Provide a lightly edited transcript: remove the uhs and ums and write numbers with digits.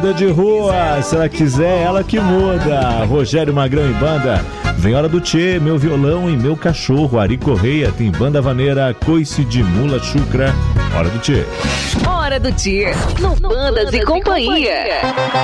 Banda de rua, se ela quiser, ela que muda. Rogério Magrão e banda. Vem hora do Tchê, meu violão e meu cachorro. Ari Correia tem banda vaneira, coice de mula chucra. Hora do Tchê. Hora do Tchê, no Bandas e Companhia.